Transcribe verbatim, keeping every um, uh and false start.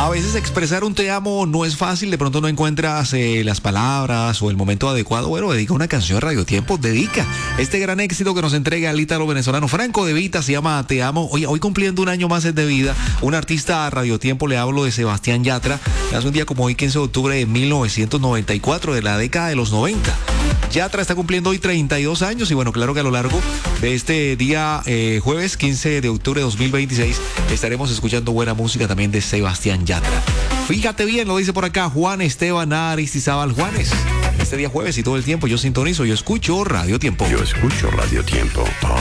A veces expresar un te amo no es fácil, de pronto no encuentras eh, las palabras o el momento adecuado. Bueno, dedica una canción a Radio Tiempo, dedica este gran éxito que nos entrega el ítalo venezolano Franco De Vita, se llama Te Amo. Oye, hoy cumpliendo un año más de vida, un artista a Radio Tiempo, le hablo de Sebastián Yatra. Hace un día como hoy, quince de octubre de mil novecientos noventa y cuatro, de la década de los noventa. Yatra está cumpliendo hoy treinta y dos años y bueno, claro que a lo largo de este día eh, jueves quince de octubre de dos mil veintiséis estaremos escuchando buena música también de Sebastián Yatra. Fíjate bien, lo dice por acá Juan Esteban Aristizábal Juanes. Este día jueves y todo el tiempo yo sintonizo, yo escucho Radio Tiempo. Yo escucho Radio Tiempo. Oh.